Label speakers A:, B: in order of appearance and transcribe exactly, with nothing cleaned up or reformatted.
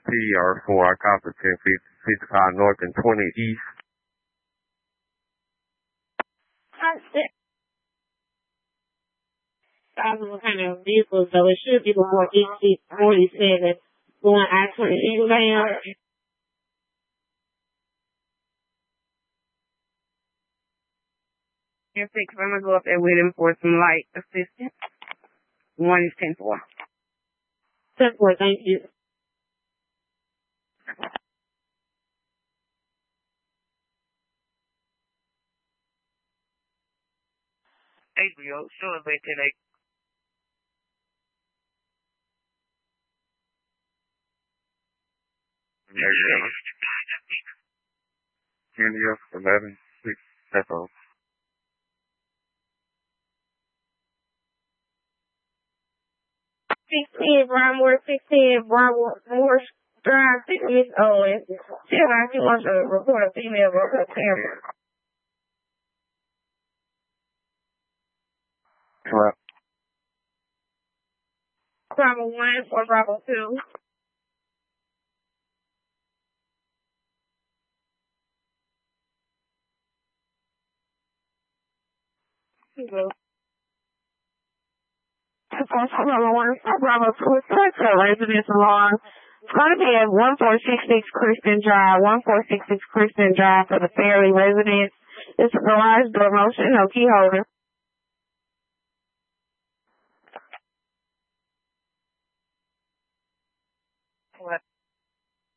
A: P R four, I copy ten fifty-five north and twenty east.
B: What kind of vehicles, though? It should be the more east forty-seven going I twenty down. ten six, I'm going to go up there with him for some light assistance. One is ten four. ten four, thank you.
C: Adriel, show us where ten eight.
A: India, eleven, six, Echo.
B: sixteen, Brownmore, sixteen, Brownmore Drive, six Miss Owens. Tell her she wants to report a female on her camera.
A: Correct.
B: Bravo one or Bravo two. Bravo one or Bravo two. That's a residence along. It's going to be at one four six six Kristen Drive, one four six six Kristen Drive for the Fairley residence. It's a garage door motion, no key holder.